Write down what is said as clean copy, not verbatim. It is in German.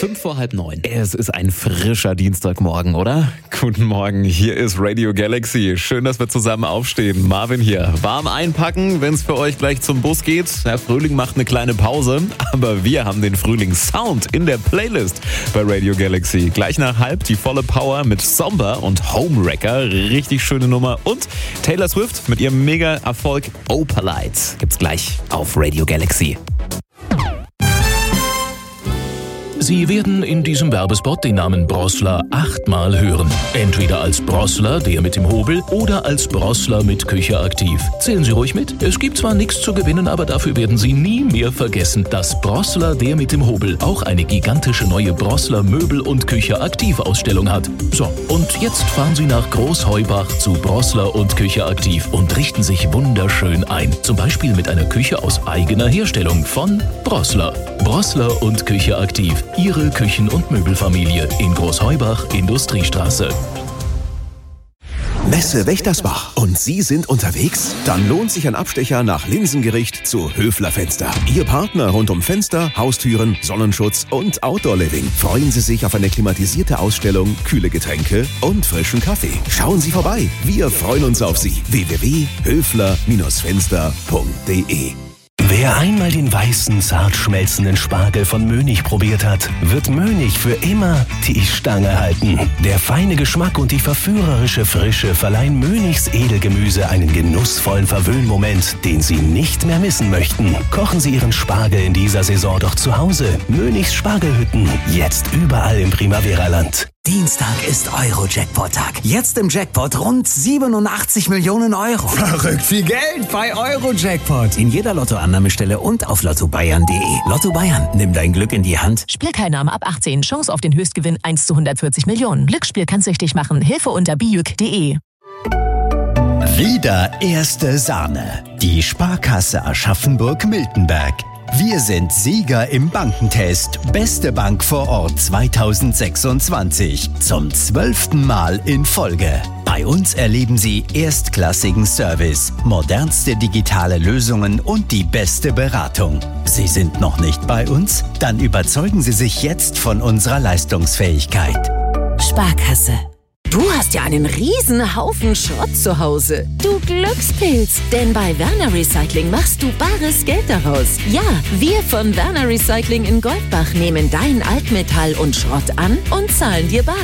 9:05. Es ist ein frischer Dienstagmorgen, oder? Guten Morgen, hier ist Radio Galaxy. Schön, dass wir zusammen aufstehen. Marvin hier. Warm einpacken, wenn es für euch gleich zum Bus geht. Der Frühling macht eine kleine Pause, aber wir haben den Frühlingssound in der Playlist bei Radio Galaxy. Gleich nach halb die volle Power mit Somber und Homewrecker. Richtig schöne Nummer. Und Taylor Swift mit ihrem Mega-Erfolg Opalite. Gibt's gleich auf Radio Galaxy. Sie werden in diesem Werbespot den Namen Brossler 8-mal hören. Entweder als Brossler, der mit dem Hobel, oder als Brossler mit Küche aktiv. Zählen Sie ruhig mit. Es gibt zwar nichts zu gewinnen, aber dafür werden Sie nie mehr vergessen, dass Brossler, der mit dem Hobel, auch eine gigantische neue Brossler Möbel- und Küche aktiv Ausstellung hat. So, und jetzt fahren Sie nach Großheubach zu Brossler und Küche aktiv und richten sich wunderschön ein. Zum Beispiel mit einer Küche aus eigener Herstellung von Brossler. Brossler und Küche aktiv. Ihre Küchen- und Möbelfamilie in Großheubach, Industriestraße. Messe Wächtersbach und Sie sind unterwegs? Dann lohnt sich ein Abstecher nach Linsengericht zu Höfler Fenster. Ihr Partner rund um Fenster, Haustüren, Sonnenschutz und Outdoor Living. Freuen Sie sich auf eine klimatisierte Ausstellung, kühle Getränke und frischen Kaffee. Schauen Sie vorbei. Wir freuen uns auf Sie. www.höfler-fenster.de. Wer einmal den weißen, zart schmelzenden Spargel von Mönig probiert hat, wird Mönig für immer die Stange halten. Der feine Geschmack und die verführerische Frische verleihen Mönigs Edelgemüse einen genussvollen Verwöhnmoment, den Sie nicht mehr missen möchten. Kochen Sie Ihren Spargel in dieser Saison doch zu Hause. Mönigs Spargelhütten, jetzt überall im Primavera-Land. Dienstag ist Euro-Jackpot-Tag. Jetzt im Jackpot rund 87 Millionen Euro. Verrückt viel Geld bei Euro-Jackpot. In jeder Lottoannahmestelle und auf lottobayern.de. Lotto Bayern, nimm dein Glück in die Hand. Spielteilnahme ab 18. Chance auf den Höchstgewinn 1 zu 140 Millionen. Glücksspiel kann süchtig machen. Hilfe unter bijuk.de. Wieder erste Sahne. Die Sparkasse Aschaffenburg-Miltenberg. Wir sind Sieger im Bankentest. Beste Bank vor Ort 2026. Zum 12. Mal in Folge. Bei uns erleben Sie erstklassigen Service, modernste digitale Lösungen und die beste Beratung. Sie sind noch nicht bei uns? Dann überzeugen Sie sich jetzt von unserer Leistungsfähigkeit. Sparkasse. Du hast ja einen riesen Haufen Schrott zu Hause. Du Glückspilz. Denn bei Werner Recycling machst du bares Geld daraus. Ja, wir von Werner Recycling in Goldbach nehmen dein Altmetall und Schrott an und zahlen dir bar.